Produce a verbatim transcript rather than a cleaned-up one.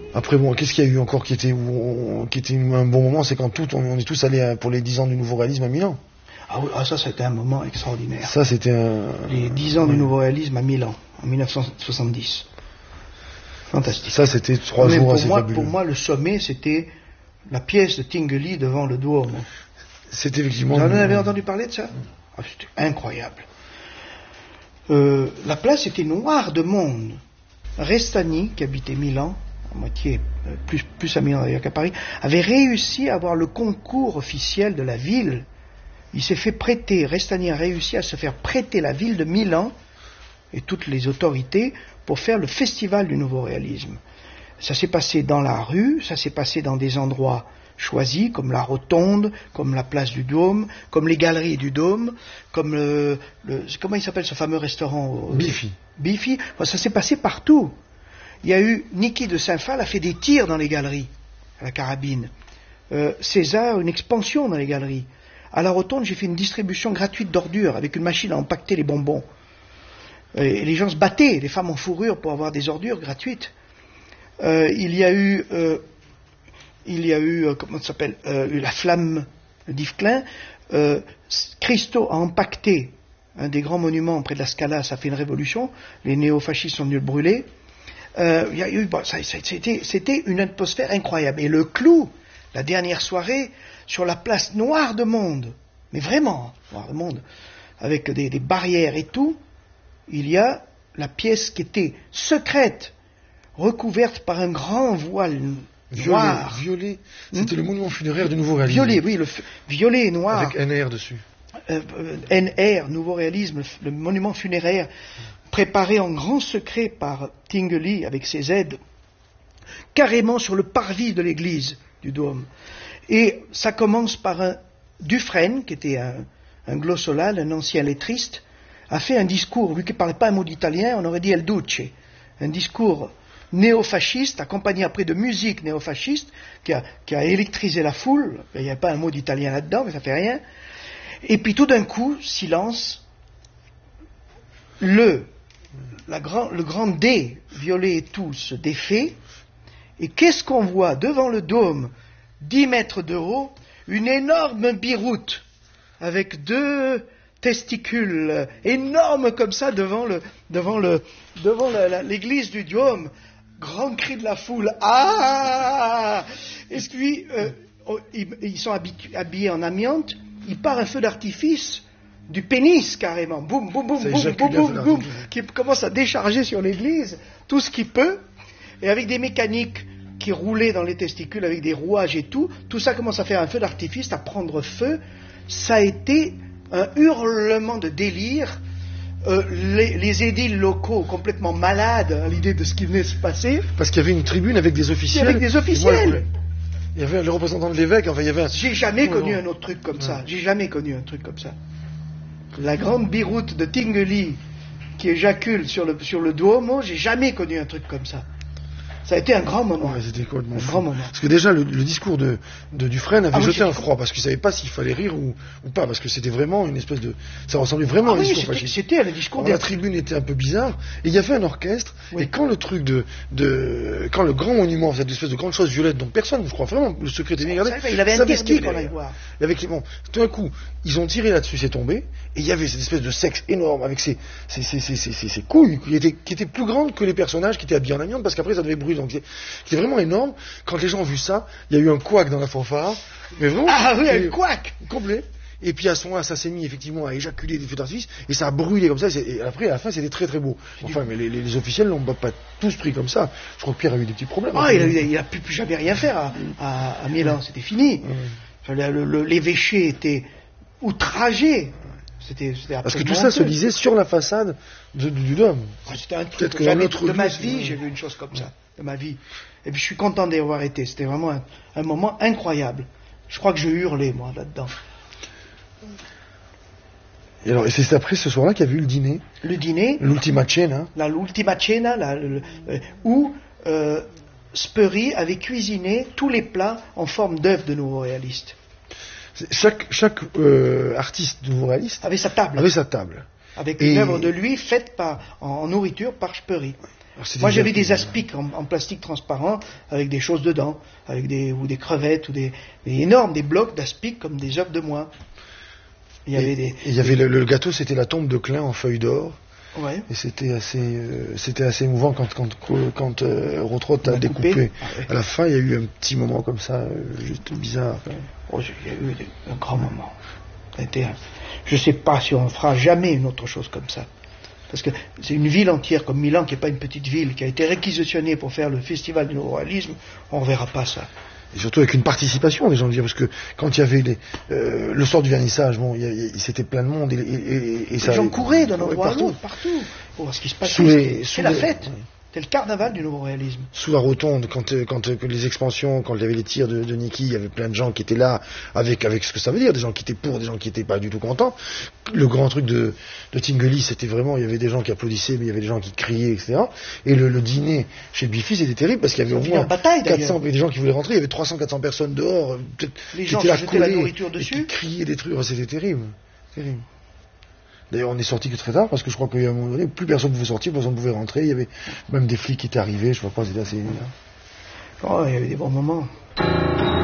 Après, bon, qu'est-ce qu'il y a eu encore qui était, où on, qui était un bon moment, c'est quand tout, on, on est tous allés pour les dix ans du nouveau réalisme à Milan. Ah, oui, ah ça, c'était un moment extraordinaire. Ça, c'était un... Les dix ans ouais. du nouveau réalisme à Milan, en mille neuf cent soixante-dix. Fantastique. Ça, c'était trois Mais jours pour assez moi, fabuleux. Pour moi, le sommet, c'était la pièce de Tinguely devant le Duomo. C'était effectivement... Vous en avez entendu parler de ça? Ah, c'était incroyable. Euh, la place était noire de monde. Restani, qui habitait Milan, à moitié, euh, plus, plus à Milan d'ailleurs qu'à Paris, avait réussi à avoir le concours officiel de la ville. Il s'est fait prêter, Restani a réussi à se faire prêter la ville de Milan et toutes les autorités pour faire le festival du nouveau réalisme. Ça s'est passé dans la rue, ça s'est passé dans des endroits choisis, comme la Rotonde, comme la place du Dôme, comme les galeries du Dôme, comme le... le comment il s'appelle ce fameux restaurant? Bifi. Bifi. Enfin, ça s'est passé partout. Il y a eu... Niki de Saint-Phal a fait des tirs dans les galeries, à la carabine. Euh, César, une expansion dans les galeries. À la Rotonde, j'ai fait une distribution gratuite d'ordures avec une machine à empaqueter les bonbons. Et les gens se battaient, les femmes en fourrure, pour avoir des ordures gratuites. Euh, il y a eu... Euh, Il y a eu, euh, comment ça s'appelle, euh, la flamme d'Yves Klein. Euh, Christo a empaqueté un des grands monuments près de la Scala, ça fait une révolution. Les néofascistes sont venus le brûler. Euh, il y a eu, bon, ça, ça, c'était, c'était une atmosphère incroyable. Et le clou, la dernière soirée, sur la place noire de monde, mais vraiment noire de monde, avec des, des barrières et tout, il y a la pièce qui était secrète, recouverte par un grand voile Violet, violet. C'était hmm? le monument funéraire du nouveau réalisme. Violet, oui, le f... violet et noir. Avec N R dessus. Euh, N R, nouveau réalisme, le monument funéraire, préparé en grand secret par Tinguely avec ses aides, carrément sur le parvis de l'église du Dôme. Et ça commence par un Dufresne, qui était un, un glossolal, un ancien lettriste, a fait un discours, lui qui ne parlait pas un mot d'italien, on aurait dit El Duce, un discours néofasciste, accompagné après de musique néofasciste, qui a, qui a électrisé la foule. Il n'y a pas un mot d'italien là-dedans, mais ça fait rien. Et puis tout d'un coup, silence, le, la grand, le grand dé, violet et tout, se défait, et qu'est-ce qu'on voit devant le Dôme, dix mètres de haut, une énorme biroute, avec deux testicules énormes comme ça devant, le, devant, le, devant la, la, l'église du Dôme. Grand cri de la foule, ah! Et puis, euh, ils, ils sont habitu- habillés en amiante, il part un feu d'artifice, du pénis carrément, boum, boum, boum, boum, boum, boum, boum, qui commence à décharger sur l'église tout ce qu'il peut, et avec des mécaniques qui roulaient dans les testicules, avec des rouages et tout, tout ça commence à faire un feu d'artifice, à prendre feu. Ça a été un hurlement de délire. Euh, les, les édiles locaux complètement malades à l'idée de ce qui venait de se passer. Parce qu'il y avait une tribune avec des officiels. Avec des officiels. Moi, il y avait le représentant de l'évêque. Enfin, il y avait un... J'ai jamais oh, connu non. un autre truc comme ouais. ça. J'ai jamais connu un truc comme ça. La grande biroute de Tinguely qui éjacule sur le, sur le Duomo, j'ai jamais connu un truc comme ça. Ça a été un grand moment. Ouais, c'était quoi, un grand moment. Parce que déjà, le, le discours de, de Dufresne avait ah, jeté oui, un froid, parce qu'il ne savait pas s'il fallait rire ou, ou pas, parce que c'était vraiment une espèce de... Ça ressemblait vraiment ah, à un oui, discours c'était, fasciste. C'était le discours... Alors, la tribune était un peu bizarre, et il y avait un orchestre, oui. et quand le truc de, de... Quand le grand monument, cette espèce de grande chose violette dont personne, je crois vraiment, le secrétaire était regardé... Il avait interdit qu'on aille voir. Avec les, bon, tout d'un coup, ils ont tiré là-dessus, c'est tombé, et il y avait cette espèce de sexe énorme, avec ses, ses, ses, ses, ses, ses, ses couilles, qui étaient, qui étaient plus grandes que les personnages qui étaient habillés en amiante, parce qu'après ça devait brûler, donc c'était vraiment énorme. Quand les gens ont vu ça, il y a eu un couac dans la fanfare, mais vraiment... Ah oui, un couac complet. Et puis à ce moment-là, ça s'est mis effectivement à éjaculer des feux d'artifice, et ça a brûlé comme ça, et après, à la fin, c'était très très beau. Enfin, mais les, les officiels l'ont pas tous pris comme ça. Je crois que Pierre a eu des petits problèmes. Ah, il a, il a pu plus jamais rien faire à, à, à Milan, c'était fini. Ouais. Le, le, l'évêché était outragé. C'était, c'était Parce que tout ça se lisait sur la façade de, du, du Dôme. Ah, c'était un truc que jamais, de ma vie, ouais. j'ai vu une chose comme ça, de ma vie. Et puis je suis content d'y avoir été. C'était vraiment un, un moment incroyable. Je crois que je hurlais, moi, là-dedans. Et alors, et c'est après ce soir-là qu'il y a eu le dîner. Le dîner. L'ultima cena. La, l'ultima cena, la, le, euh, où euh, Speury avait cuisiné tous les plats en forme d'œuvre de nouveau réaliste. Chaque, chaque euh, artiste nouveau réaliste avait sa table. Avait sa table. Avec et... une œuvre de lui faite par, en, en nourriture par Speury. Moi j'avais des aspics en, en plastique transparent avec des choses dedans, avec des ou des crevettes ou des, des énormes des blocs d'aspics comme des œufs de moins. Il y avait, et, des, et il y avait le, le gâteau, c'était la tombe de Klein en feuilles d'or. Ouais. Et c'était assez, euh, c'était assez émouvant quand quand quand euh, Rotrott a découpé. Coupé. Ah ouais. À la fin, il y a eu un petit moment comme ça, euh, juste bizarre. Oh, il y a eu un grand moment. Ça a été un... Je sais pas si on fera jamais une autre chose comme ça. Parce que c'est une ville entière comme Milan, qui n'est pas une petite ville, qui a été réquisitionnée pour faire le festival du nouveau réalisme, on ne reverra pas ça. Et surtout avec une participation des gens, parce que quand il y avait les, euh, le soir du vernissage, bon, il, il, c'était plein de monde et, et, et, et les ça. gens couraient d'un endroit à partout. l'autre, partout, pour voir ce qui se passait. Sous les, c'est la les, fête. Ouais. C'était le carnaval du nouveau réalisme. Sous la rotonde, quand, quand, quand les expansions, quand il y avait les tirs de, de Niki, il y avait plein de gens qui étaient là, avec, avec ce que ça veut dire, des gens qui étaient pour, des gens qui étaient pas du tout contents. Le grand truc de, de Tinguely, c'était vraiment, il y avait des gens qui applaudissaient, mais il y avait des gens qui criaient, et cetera. Et le, le dîner chez le Bifi, c'était terrible, parce qu'il y avait au moins bataille, quatre cents, il y avait des gens qui voulaient rentrer, il y avait trois cents, quatre cents personnes dehors, les qui gens étaient là qui collés, la nourriture dessus, et qui criaient des trucs, c'était terrible, terrible. D'ailleurs, on est sorti que très tard, parce que je crois qu'à un moment donné, plus personne ne pouvait sortir, personne ne pouvait rentrer. Il y avait même des flics qui étaient arrivés, je ne sais pas, c'était assez... Oh, il y avait des bons moments.